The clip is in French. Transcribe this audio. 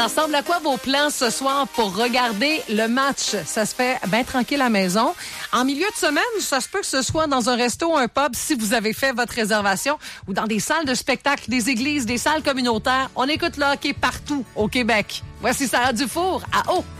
Ça ressemble à quoi vos plans ce soir pour regarder le match? Ça se fait bien tranquille à la maison. En milieu de semaine, ça se peut que ce soit dans un resto, un pub, si vous avez fait votre réservation, ou dans des salles de spectacle, des églises, des salles communautaires. On écoute le hockey partout au Québec. Voici Sarah Dufour à Eau.